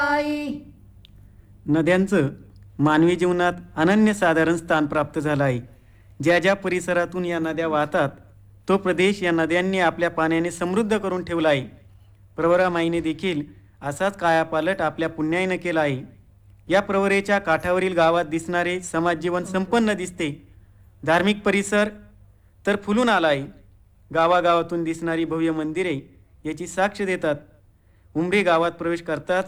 नद्यांचं मानवी जीवनात अनन्यसाधारण स्थान प्राप्त झालं आहे. ज्या ज्या परिसरातून या नद्या वाहतात तो प्रदेश या नद्यांनी आपल्या पाण्याने समृद्ध करून ठेवला आहे. प्रवरामाईने देखील असाच कायापालट आपल्या पुण्याईनं केला आहे. या प्रवरेच्या काठावरील गावात दिसणारे समाजजीवन संपन्न दिसते. धार्मिक परिसर तर फुलून आला आहे. गावागावातून दिसणारी भव्य मंदिरे याची साक्ष देतात. उंबरी गावात प्रवेश करताच